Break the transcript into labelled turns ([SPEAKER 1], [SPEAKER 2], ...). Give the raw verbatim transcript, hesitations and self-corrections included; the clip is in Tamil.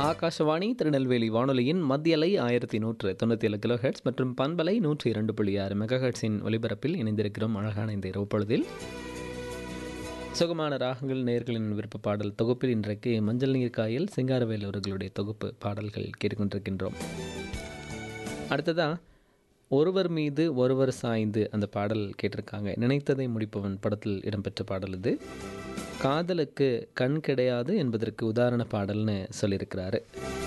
[SPEAKER 1] ஆகாஷவாணி திருநெல்வேலி வானொலியின் மத்தியலை ஆயிரத்தி நூற்று தொண்ணூற்றி ஏழு கிலோ ஹெர்ட்ஸ் மற்றும் பண்பலை நூற்றி இரண்டு புள்ளி ஆறு மெகா ஹெர்ட்ஸின் ஒலிபரப்பில் இணைந்திருக்கிறோம். அழகான இந்த இரவு பொழுதில் சுகமான ராகங்கள் நேயர்களின் விருப்ப பாடல் தொகுப்பில் இன்றைக்கு மஞ்சள் நீர் காயில் சிங்காரவேல் அவர்களுடைய தொகுப்பு பாடல்கள் கேட்டுக்கொண்டிருக்கின்றோம். அடுத்ததாக ஒருவர் மீது ஒருவர் சாய்ந்து அந்த பாடல் கேட்டிருக்காங்க. நினைத்ததை முடிப்பவன் படத்தில் இடம்பெற்ற பாடல் இது. காதலுக்கு கண் கிடையாது என்பதற்கு உதாரண பாடல்னு சொல்லியிருக்கிறாரு.